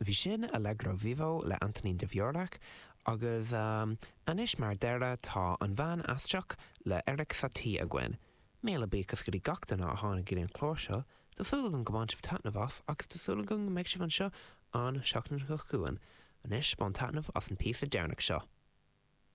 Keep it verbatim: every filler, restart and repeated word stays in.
Bhí sin Allegro Vivo le Anthony de Viorlach agus um, anis mar deire tá an bhean asteach le Eric Satie a gwen. Méle béchas go dtí gachtainna a tháinig gcéireann chlór seo, tásúlagan go bhaint tatnamh agus tásúlagan go méid sibh an seo an seachtain go chuan, anis bán tatnamh as an píosa dearnach seo.